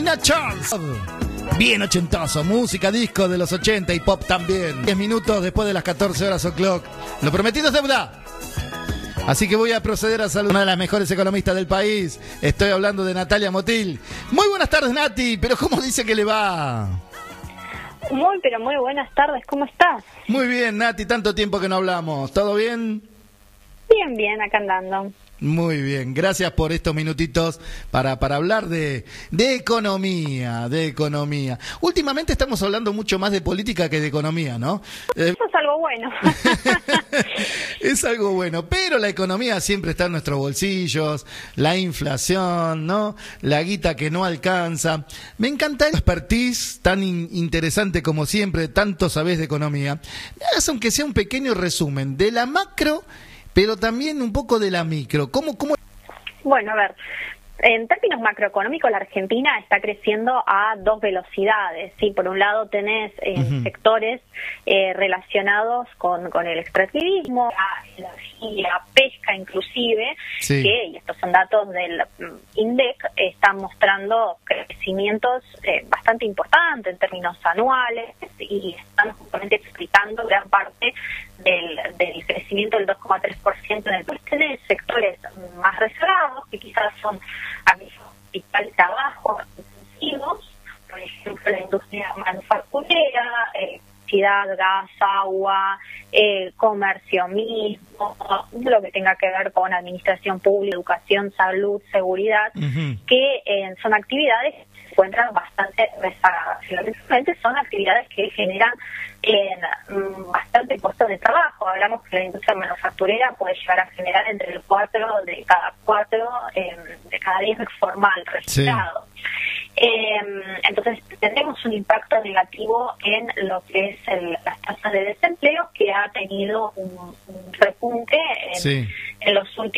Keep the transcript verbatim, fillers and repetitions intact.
Tina Charles. Bien ochentoso, música, disco de los ochenta y pop también. diez minutos después de las catorce horas o'clock. Lo prometido es deuda. Así que voy a proceder a saludar a una de las mejores economistas del país. Estoy hablando de Natalia Motil. Muy buenas tardes, Nati, pero ¿cómo dice que le va? Muy, pero muy buenas tardes, ¿cómo estás? Muy bien, Nati, tanto tiempo que no hablamos. ¿Todo bien? Bien, bien, acá andando. Muy bien, gracias por estos minutitos para, para hablar de, de economía, de economía. Últimamente estamos hablando mucho más de política que de economía, ¿no? Eh, Eso es algo bueno. Es algo bueno, pero la economía siempre está en nuestros bolsillos, la inflación, ¿no? La guita que no alcanza. Me encanta el expertise tan in- interesante como siempre, tanto sabés de economía. Me hagas aunque sea un pequeño resumen de la macro, pero también un poco de la micro. ¿Cómo, cómo? Bueno, a ver, en términos macroeconómicos, la Argentina está creciendo a dos velocidades. ¿Sí? Por un lado tenés eh, uh-huh. sectores eh, relacionados con, con el extractivismo, la energía, la pesca inclusive, sí. que, y estos son datos del INDEC, están mostrando crecimientos eh, bastante importantes en términos anuales y están justamente explicando gran parte del, del crecimiento del dos coma tres por ciento en el país. Tenés sectores más reservados, que quizás son hospital, trabajo intensivos, por ejemplo la industria manufacturera, electricidad, gas, agua, eh, comercio mismo, lo que tenga que ver con administración pública, educación, salud, seguridad, uh-huh. que eh, son actividades que se encuentran bastante rezagadas. Y realmente son actividades que generan eh, bastante puestos de trabajo. Hablamos que la industria manufacturera puede llegar a generar entre el cuatro de cada cuatro eh, de cada diez formal registrado. Sí. Eh, entonces tendremos un impacto negativo en lo que es el, las tasas de desempleo, que ha tenido un, un repunte en, sí. en los últimos